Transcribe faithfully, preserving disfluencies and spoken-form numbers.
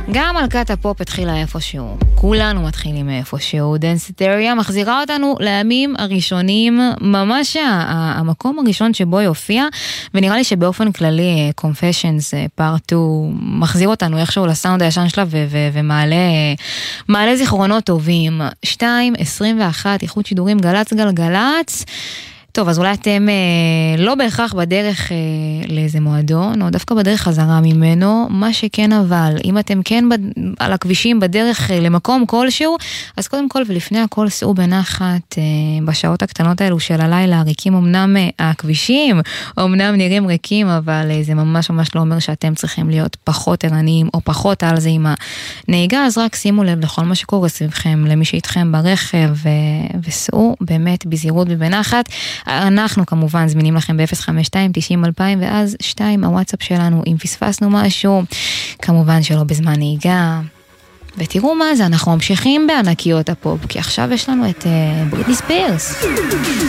גם מלכת הפופ התחילה איפשהו, כולנו מתחילים מאיפשהו. דנסיטריה מחזירה אותנו לימים הראשונים, ממש המקום הראשון שבו היא הופיע, ונראה לי שבאופן כללי Confessions Part שתיים מחזיר אותנו איכשהו לסאונד הישן שלה ו- ו- ומעלה מעלה זיכרונות טובים. שתיים עשרים ואחת, איכות שידורים גלץ גלגלץ. טוב, אז אולי אתם אה, לא בהכרח בדרך אה, לאיזה מועדון, או דווקא בדרך חזרה ממנו, מה שכן אבל, אם אתם כן בד... על הכבישים בדרך אה, למקום כלשהו, אז קודם כל ולפני הכל סעו בנחת אה, בשעות הקטנות האלו של הלילה, ריקים אמנם אה, הכבישים, אמנם נראים ריקים, אבל אה, זה ממש ממש לא אומר שאתם צריכים להיות פחות ערניים, או פחות על זה עם הנהיגה, אז רק שימו לב לכל מה שקורה סביבכם, למי שאיתכם ברכב, ו... וסעו באמת בזהירות ובנחת. אנחנו כמובן זמינים לכם ב-אפס חמש שתיים תשעים אלפיים ואז שתיים הוואטסאפ שלנו אם פספסנו משהו, כמובן שלא בזמן נהיגה. ותראו מה זה, אנחנו ממשיכים בענקיות הפופ, כי עכשיו יש לנו את בריטני ספירס.